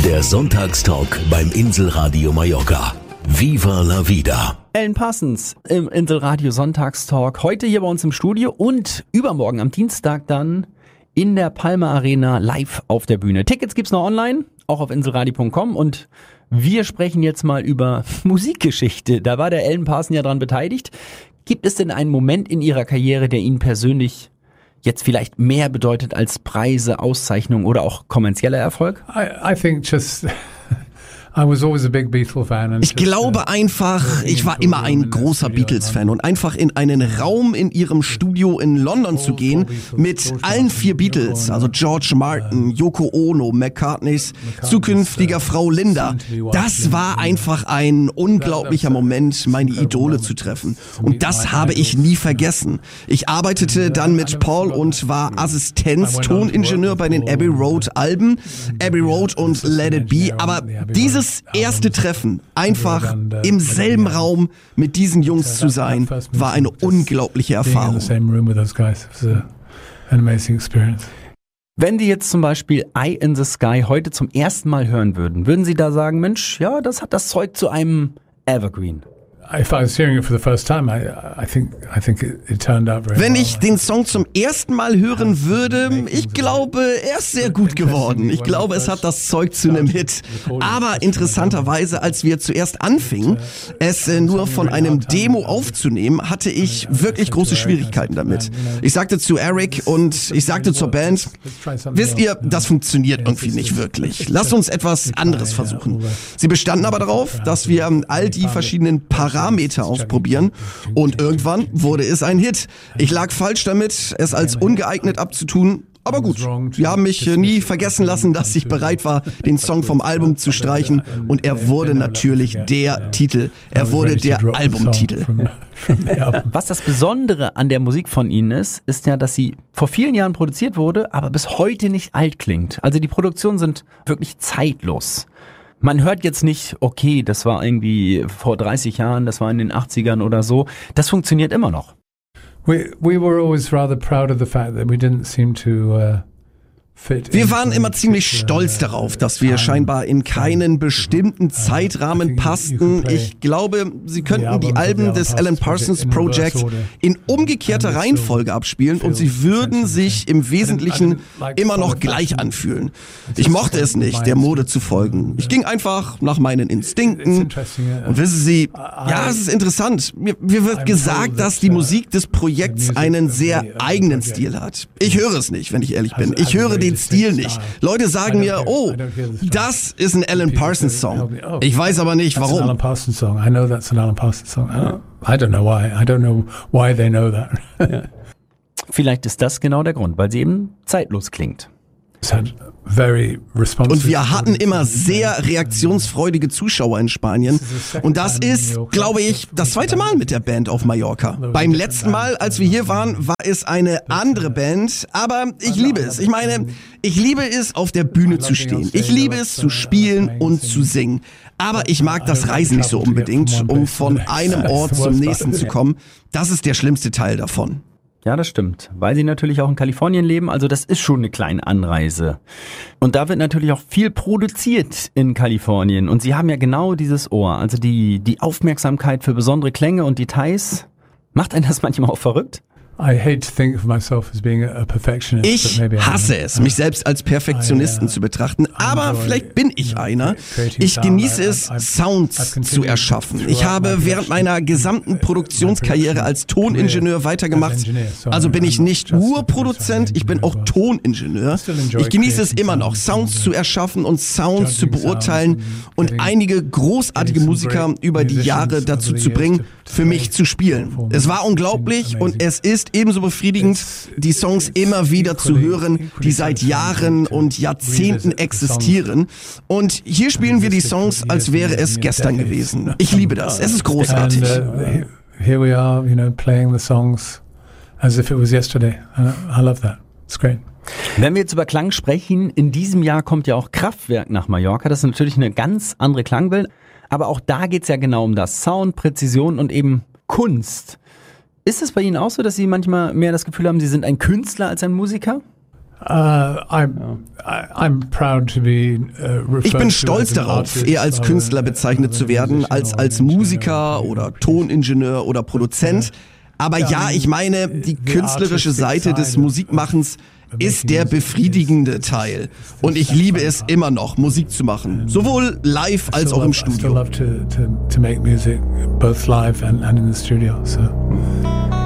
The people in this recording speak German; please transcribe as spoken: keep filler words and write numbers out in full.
Der Sonntagstalk beim Inselradio Mallorca. Viva la vida. Alan Parsons im Inselradio Sonntagstalk. Heute hier bei uns im Studio und übermorgen am Dienstag dann in der Palma Arena live auf der Bühne. Tickets gibt's noch online, auch auf inselradio punkt com, und wir sprechen jetzt mal über Musikgeschichte. Da war der Alan Parsons ja dran beteiligt. Gibt es denn einen Moment in Ihrer Karriere, der Ihnen persönlich jetzt vielleicht mehr bedeutet als Preise, Auszeichnungen oder auch kommerzieller Erfolg? I, I think just I was always a big Beatles fan. And Ich glaube einfach, ich war immer ein großer Beatles-Fan und einfach in einen Raum in ihrem Studio in London zu gehen mit allen vier Beatles, also George Martin, Yoko Ono, McCartneys zukünftiger Frau Linda. Das war einfach ein unglaublicher Moment, meine Idole zu treffen. Und das habe ich nie vergessen. Ich arbeitete dann mit Paul und war Assistenz-Toningenieur bei den Abbey Road Alben, Abbey Road und Let It Be, aber dieses Das erste Treffen, einfach im selben Raum mit diesen Jungs zu sein, war eine unglaubliche Erfahrung. Wenn Sie jetzt zum Beispiel Eye in the Sky heute zum ersten Mal hören würden, würden Sie da sagen, Mensch, ja, das hat das Zeug zu einem Evergreen? If I was hearing it for the first time, I, I think, I think it, it turned out very well. Wenn ich den Song zum ersten Mal hören würde, ich glaube, er ist sehr gut geworden. Ich glaube, es hat das Zeug zu einem Hit. Aber interessanterweise, als wir zuerst anfingen, es nur von einem Demo aufzunehmen, hatte ich wirklich große Schwierigkeiten damit. Ich sagte zu Eric und ich sagte zur Band, wisst ihr, das funktioniert irgendwie nicht wirklich. Lasst uns etwas anderes versuchen. Sie bestanden aber darauf, dass wir all die verschiedenen Parameter Parameter ausprobieren, und irgendwann wurde es ein Hit. Ich lag falsch damit, es als ungeeignet abzutun, aber gut, wir haben mich nie vergessen lassen, dass ich bereit war, den Song vom Album zu streichen, und er wurde natürlich der Titel, er wurde der Albumtitel. Was das Besondere an der Musik von Ihnen ist, ist ja, dass sie vor vielen Jahren produziert wurde, aber bis heute nicht alt klingt. Also die Produktionen sind wirklich zeitlos. Man hört jetzt nicht, okay, das war irgendwie vor dreißig Jahren, das war in den achtzigern oder so. Das funktioniert immer noch. We we were always rather proud of the fact that we didn't seem to uh Wir waren immer ziemlich stolz darauf, dass wir scheinbar in keinen bestimmten Zeitrahmen passten. Ich glaube, Sie könnten die Alben des Alan Parsons Project in umgekehrter Reihenfolge abspielen und sie würden sich im Wesentlichen immer noch gleich anfühlen. Ich mochte es nicht, der Mode zu folgen. Ich ging einfach nach meinen Instinkten. Und wissen Sie, ja, es ist interessant. Mir, mir wird gesagt, dass die Musik des Projekts einen sehr eigenen Stil hat. Ich höre es nicht, wenn ich ehrlich bin. Ich höre den Stil nicht. Leute sagen mir, oh, das ist ein Alan Parsons Song. Ich weiß aber nicht, warum. Alan Parsons Song. I know that's an Alan Parsons Song. I don't know why. I don't know why they know that. Vielleicht ist das genau der Grund, weil sie eben zeitlos klingt. Und wir hatten immer sehr reaktionsfreudige Zuschauer in Spanien. Und das ist, glaube ich, das zweite Mal mit der Band auf Mallorca. Beim letzten Mal, als wir hier waren, war es eine andere Band. Aber ich liebe es. Ich meine, ich liebe es, auf der Bühne zu stehen. Ich liebe es, zu spielen und zu singen. Aber ich mag das Reisen nicht so unbedingt, um von einem Ort zum nächsten zu kommen. Das ist der schlimmste Teil davon. Ja, das stimmt, weil sie natürlich auch in Kalifornien leben, also das ist schon eine kleine Anreise. Und da wird natürlich auch viel produziert in Kalifornien, und sie haben ja genau dieses Ohr, also die, die Aufmerksamkeit für besondere Klänge und Details. Macht einen das manchmal auch verrückt? Ich hasse es, mich selbst als Perfektionisten zu betrachten, aber vielleicht bin ich einer. Ich genieße es, Sounds zu erschaffen. Ich habe während meiner gesamten Produktionskarriere als Toningenieur weitergemacht. Also bin ich nicht nur Produzent, ich bin auch Toningenieur. Ich genieße es immer noch, Sounds zu erschaffen und Sounds zu beurteilen und einige großartige Musiker über die Jahre dazu zu bringen, für mich zu spielen. Es war unglaublich, und es ist ebenso befriedigend, die Songs immer wieder zu hören, die seit Jahren und Jahrzehnten existieren. Und hier spielen wir die Songs, als wäre es gestern gewesen. Ich liebe das. Es ist großartig. Here we are, you know, playing the songs as if it was yesterday. I love that. It's great. Wenn wir jetzt über Klang sprechen, in diesem Jahr kommt ja auch Kraftwerk nach Mallorca. Das ist natürlich eine ganz andere Klangwelt. Aber auch da geht's ja genau um das Sound, Präzision und eben Kunst. Ist es bei Ihnen auch so, dass Sie manchmal mehr das Gefühl haben, Sie sind ein Künstler als ein Musiker? Uh, I'm, I'm proud to be, uh, ich bin stolz darauf, eher als Künstler bezeichnet zu werden, als als Musiker oder Toningenieur oder Produzent. Aber ja, ich meine, die künstlerische Seite des Musikmachens ist der befriedigende Teil. Und ich liebe es immer noch, Musik zu machen. Sowohl live als auch im Studio. I still love to, to, to make music, both live and, and in the studio, so.